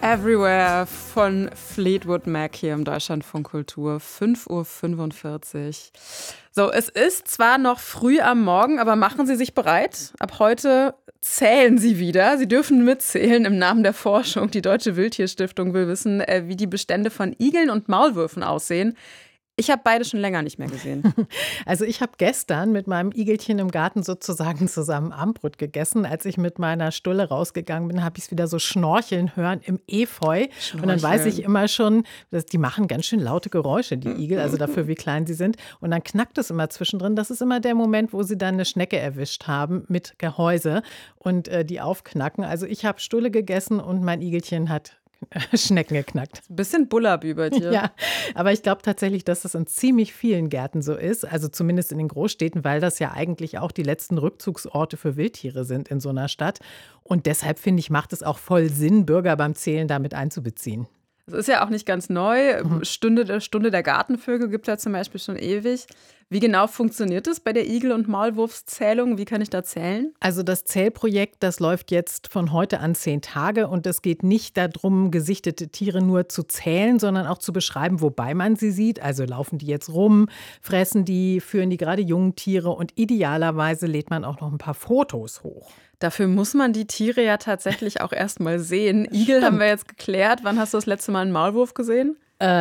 Everywhere von Fleetwood Mac hier im Deutschlandfunk Kultur, 5:45 Uhr. So, es ist zwar noch früh am Morgen, aber machen Sie sich bereit. Ab heute zählen Sie wieder. Sie dürfen mitzählen im Namen der Forschung. Die Deutsche Wildtierstiftung will wissen, wie die Bestände von Igeln und Maulwürfen aussehen. Ich habe beide schon länger nicht mehr gesehen. Also ich habe gestern mit meinem Igelchen im Garten sozusagen zusammen Abendbrot gegessen. Als ich mit meiner Stulle rausgegangen bin, habe ich es wieder so schnorcheln hören im Efeu. Und dann weiß ich immer schon, dass die machen ganz schön laute Geräusche, die Igel, also dafür, wie klein sie sind. Und dann knackt es immer zwischendrin. Das ist immer der Moment, wo sie dann eine Schnecke erwischt haben mit Gehäuse und die aufknacken. Also ich habe Stulle gegessen und mein Igelchen hat Schnecken geknackt. Ein bisschen Bullabü bei dir. Ja, aber ich glaube tatsächlich, dass das in ziemlich vielen Gärten so ist, also zumindest in den Großstädten, weil das ja eigentlich auch die letzten Rückzugsorte für Wildtiere sind in so einer Stadt. Und deshalb, finde ich, macht es auch voll Sinn, Bürger beim Zählen damit einzubeziehen. Das ist ja auch nicht ganz neu. Stunde der Gartenvögel gibt es ja zum Beispiel schon ewig. Wie genau funktioniert es bei der Igel- und Maulwurfszählung? Wie kann ich da zählen? Also das Zählprojekt, das läuft jetzt von heute an 10 Tage und es geht nicht darum, gesichtete Tiere nur zu zählen, sondern auch zu beschreiben, wobei man sie sieht. Also laufen die jetzt rum, fressen die, führen die gerade jungen Tiere und idealerweise lädt man auch noch ein paar Fotos hoch. Dafür muss man die Tiere ja tatsächlich auch erst mal sehen. Igel haben wir jetzt geklärt. Wann hast du das letzte Mal einen Maulwurf gesehen?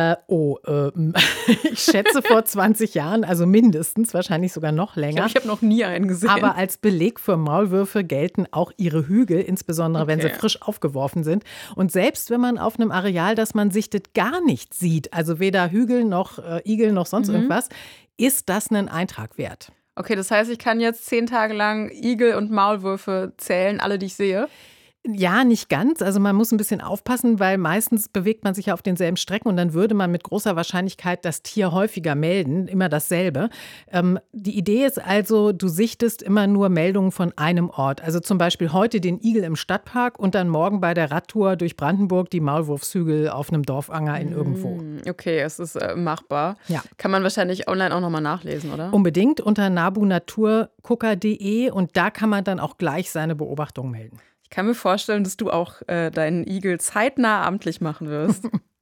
Ich schätze vor 20 Jahren, also mindestens, wahrscheinlich sogar noch länger. Ich habe noch nie einen gesehen. Aber als Beleg für Maulwürfe gelten auch ihre Hügel, insbesondere wenn sie frisch aufgeworfen sind. Und selbst wenn man auf einem Areal, das man sichtet, gar nicht sieht, also weder Hügel noch Igel noch sonst irgendwas, ist das einen Eintrag wert. Okay, das heißt, ich kann jetzt 10 Tage lang Igel und Maulwürfe zählen, alle, die ich sehe? Ja, nicht ganz. Also man muss ein bisschen aufpassen, weil meistens bewegt man sich ja auf denselben Strecken und dann würde man mit großer Wahrscheinlichkeit das Tier häufiger melden, immer dasselbe. Die Idee ist also, du sichtest immer nur Meldungen von einem Ort. Also zum Beispiel heute den Igel im Stadtpark und dann morgen bei der Radtour durch Brandenburg die Maulwurfshügel auf einem Dorfanger in irgendwo. Okay, es ist machbar. Ja. Kann man wahrscheinlich online auch nochmal nachlesen, oder? Unbedingt unter nabunaturgucker.de und da kann man dann auch gleich seine Beobachtungen melden. Ich kann mir vorstellen, dass du auch deinen Igel zeitnah amtlich machen wirst.